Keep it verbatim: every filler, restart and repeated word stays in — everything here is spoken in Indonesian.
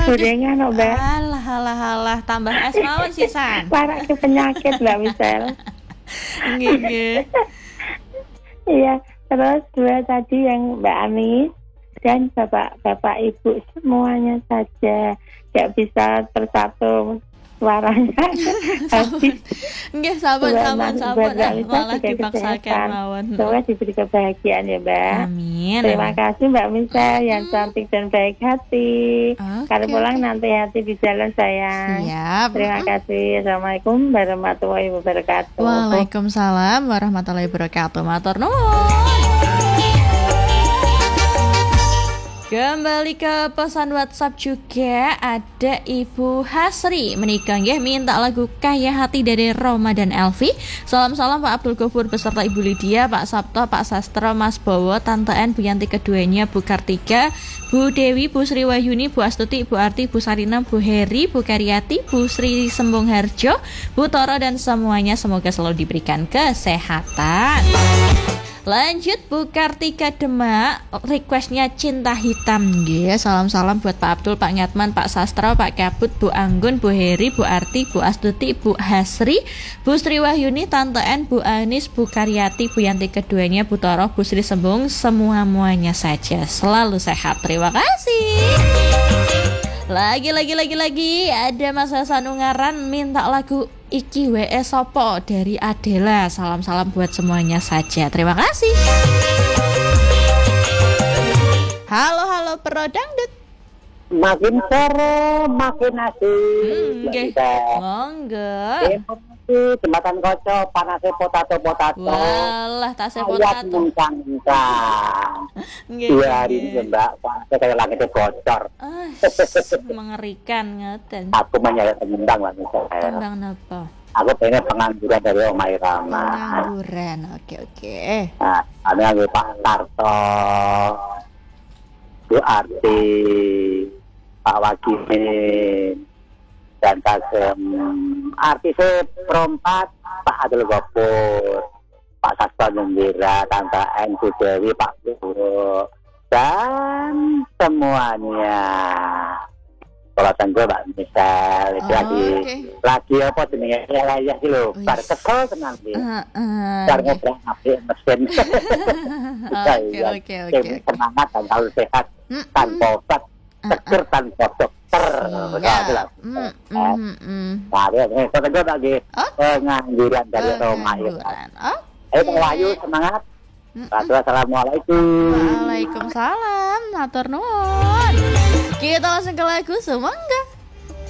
gorengan kok, Mbak. Alah alah alah tambah es mawon sisan. Parah ke penyakit Mbak Misel. Nggih nggih. Iya, terus dua tadi yang Mbak Ami dan bapak-bapak ibu semuanya saja nggak bisa tersatu suaranya habis. Nggih sampun sampun sampun malah dipaksakan mawon. Semoga diberi kebahagiaan ya Mbak. Amin. Terima kasih Mbak Misel yang cantik dan baik hati. Okay, Kalau pulang okay. nanti hati di jalan sayang. Siap. Terima kasih. Assalamualaikum warahmatullahi wabarakatuh. Waalaikumsalam warahmatullahi wabarakatuh. Matur nuwun. Kembali ke pesan WhatsApp juga ada Ibu Hasri menikah nggih minta lagu Kaya Hati dari Roma dan Elvi. Salam-salam Pak Abdul Ghafur beserta Ibu Lydia, Pak Sabto, Pak Sastro, Mas Bowo, Tante N, Bu Yanti keduanya, Bu Kartika, Bu Dewi, Bu Sri Wahyuni, Bu Astuti, Bu Arti, Bu Sarina, Bu Heri, Bu Karyati, Bu Sri Sembung Harjo, Bu Toro dan semuanya semoga selalu diberikan kesehatan. Lanjut Bu Kartika Demak, requestnya Cinta Hitam nggih. Salam-salam buat Pak Abdul, Pak Ngatman, Pak Sastro, Pak Kabut, Bu Anggun, Bu Heri, Bu Arti, Bu Astuti, Bu Hasri, Bu Sri Wahyuni, Tante N, Bu Anis, Bu Karyati, Bu Yanti keduanya, Bu Toro, Bu Sri Sembung, semua-muanya saja selalu sehat. Terima kasih. Lagi lagi lagi lagi ada Mas Hasan Ungaran minta lagu Iki W E Sopo dari Adela. Salam-salam buat semuanya saja. Terima kasih. Halo halo Pro Dangdut. Makin sore makin asik. Nggih. Monggo. Informasi jembatan Koco panasnya potato-potato. Walah tasnya Ayat potato. muncang-muncang. Nggih. Iya hari ini Mbak, panasnya kayak langitnya bocor. Ah, mengerikan ngeten. Aku menyayat tembang lah misalnya. Tembang napa? Aku pengen pengangguran dari Oma Irama. Pengangguran. Oke oke. Nah, ada lagi Pak Tarto, Bu Arti, Pak Wagimin, dan Kasem. Artisnya perempat Pak Abdul Ghafur, Pak Sasto Nembira, Tante N, Bu Dewi, Pak Guru, dan semuanya. Kalau tentu Mbak Misel itu Oh, lagi okay. lagi apa jenenge ya ya gitu loh. Bar kesel tenang sih. Heeh. Bar ngobrol ngapain mesin. Oke oke oke. Semangat dan selalu sehat tanpa obat, seger tanpa dokter. Ya. Mm, mm, mm. Nah, ini kita juga lagi pengangguran dari Roma Pengangguran. Irama. Eh, Wahyu semangat. Assalamualaikum. Waalaikumsalam. Matur nuwun. Kita langsung ke lagu Semangga.